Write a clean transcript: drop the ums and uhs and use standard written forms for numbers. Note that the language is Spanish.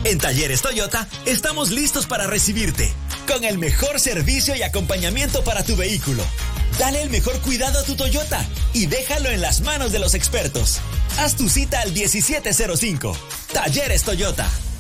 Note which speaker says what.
Speaker 1: En Talleres Toyota estamos listos para recibirte, con el mejor servicio y acompañamiento para tu vehículo. Dale el mejor cuidado a tu Toyota y déjalo en las manos de los expertos. Haz tu cita al 1705. Talleres Toyota.